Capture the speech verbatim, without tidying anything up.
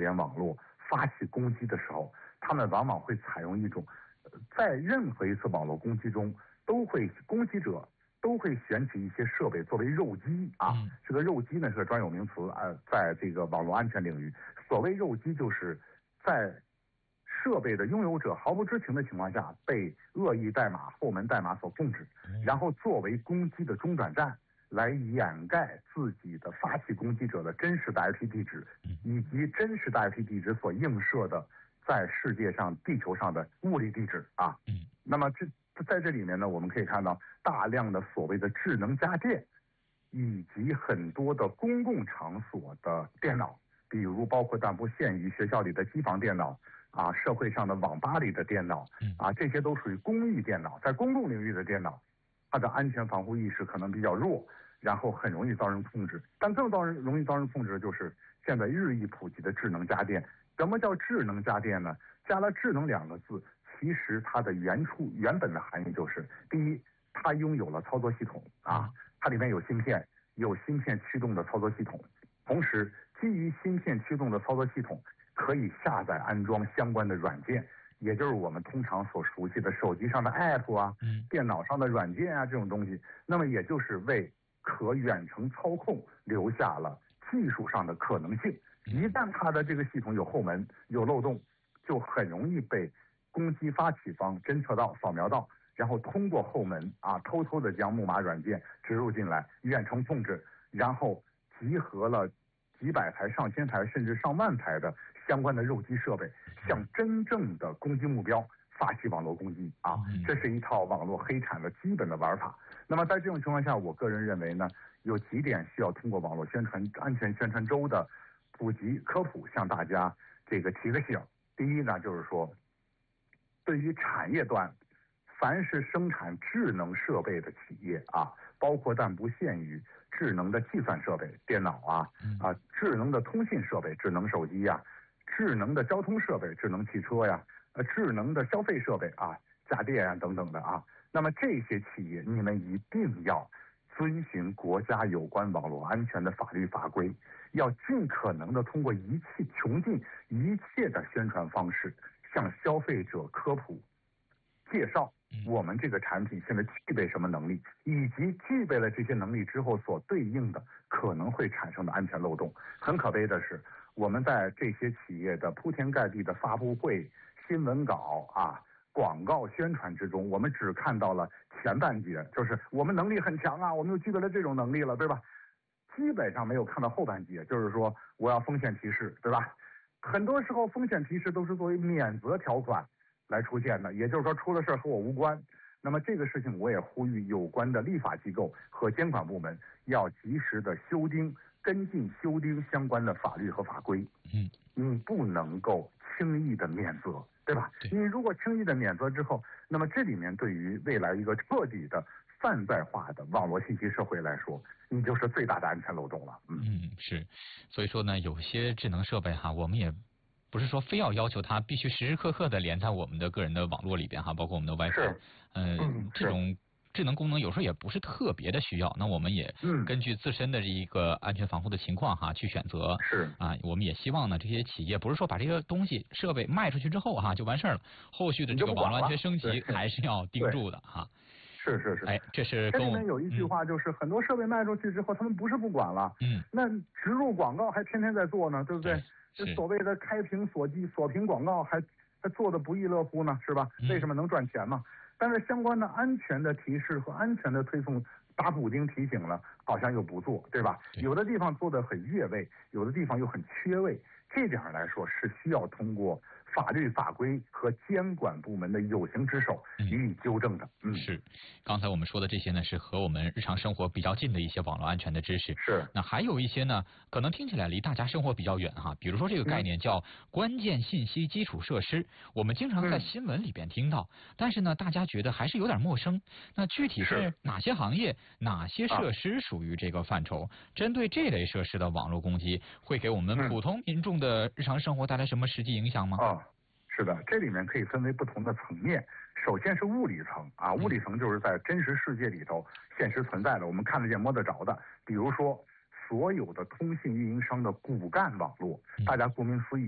联网络发起攻击的时候，他们往往会采用一种，在任何一次网络攻击中，都会攻击者都会选取一些设备作为肉鸡啊。嗯、这个肉鸡呢是个专有名词啊、呃，在这个网络安全领域，所谓肉鸡就是在设备的拥有者毫不知情的情况下，被恶意代码、后门代码所控制，然后作为攻击的中转站，来掩盖自己的发起攻击者的真实的 I P 地址，以及真实的 I P 地址所映射的在世界上、地球上的物理地址啊。那么这在这里面呢，我们可以看到大量的所谓的智能家电，以及很多的公共场所的电脑，比如包括但不限于学校里的机房电脑。啊，社会上的网吧里的电脑，啊，这些都属于公益电脑，在公共领域的电脑，它的安全防护意识可能比较弱，然后很容易遭人控制。但更遭人容易遭人控制的就是现在日益普及的智能家电。什么叫智能家电呢？加了智能两个字，其实它的原处原本的含义就是：第一，它拥有了操作系统啊，它里面有芯片，有芯片驱动的操作系统，同时基于芯片驱动的操作系统，可以下载安装相关的软件，也就是我们通常所熟悉的手机上的 app 啊，嗯、电脑上的软件啊这种东西。那么也就是为可远程操控留下了技术上的可能性。一旦它的这个系统有后门、有漏洞，就很容易被攻击发起方侦测到、扫描到，然后通过后门啊，偷偷的将木马软件植入进来，远程控制，然后集合了几百台、上千台甚至上万台的相关的肉鸡设备，向真正的攻击目标发起网络攻击啊！这是一套网络黑产的基本的玩法。那么在这种情况下，我个人认为呢，有几点需要通过网络宣传安全宣传周的普及科普，向大家这个提个醒。第一呢，就是说，对于产业端，凡是生产智能设备的企业啊，包括但不限于智能的计算设备、电脑啊啊，智能的通信设备、智能手机呀、啊，智能的交通设备、智能汽车呀，呃，智能的消费设备啊，家电啊等等的啊。那么这些企业，你们一定要遵循国家有关网络安全的法律法规，要尽可能的通过一切穷尽一切的宣传方式，向消费者科普、介绍我们这个产品现在具备什么能力，以及具备了这些能力之后所对应的可能会产生的安全漏洞。很可悲的是，我们在这些企业的铺天盖地的发布会、新闻稿啊、广告宣传之中，我们只看到了前半截，就是我们能力很强啊，我们又具备了这种能力了，对吧？基本上没有看到后半截，就是说我要风险提示，对吧？很多时候风险提示都是作为免责条款来出现的，也就是说出了事和我无关。那么这个事情我也呼吁有关的立法机构和监管部门要及时的修订、跟进修订相关的法律和法规。嗯，你不能够轻易的免责，对吧？对，你如果轻易的免责之后，那么这里面对于未来一个彻底的泛在化的网络信息社会来说，你就是最大的安全漏洞了。嗯， 嗯是，所以说呢，有些智能设备哈，我们也不是说非要要求它必须时时刻刻的连在我们的个人的网络里边哈，包括我们的 WiFi，呃、嗯，这种智能功能有时候也不是特别的需要，那我们也根据自身的这一个安全防护的情况哈去选择。 是啊， 我们也希望呢，这些企业不是说把这些东西设备卖出去之后哈就完事儿了，后续的这个网络安全升级还是要盯住的哈。 是是是， 哎，这是这里面有一句话，就是、嗯、很多设备卖出去之后，他们不是不管了，嗯，那植入广告还天天在做呢，对不对？这所谓的开屏锁机、锁屏广告还还做的不亦乐乎呢，是吧？嗯、为什么能赚钱嘛？但是相关的安全的提示和安全的推送打补丁提醒了，好像又不做，对吧？对，有的地方做的很越位，有的地方又很缺位，这点来说是需要通过法律法规和监管部门的有形之手予以纠正的。嗯， 是。刚才我们说的这些呢，是和我们日常生活比较近的一些网络安全的知识。 是。 那还有一些呢，可能听起来离大家生活比较远哈。比如说这个概念叫关键信息基础设施，嗯、我们经常在新闻里边听到，嗯、但是呢，大家觉得还是有点陌生。那具体是哪些行业、哪些设施属于这个范畴？啊、针对这类设施的网络攻击，会给我们普通民众的日常生活带来什么实际影响吗？ 啊。是的，这里面可以分为不同的层面。首先是物理层啊，物理层就是在真实世界里头现实存在的，我们看得见摸得着的。比如说，所有的通信运营商的骨干网络，大家顾名思义。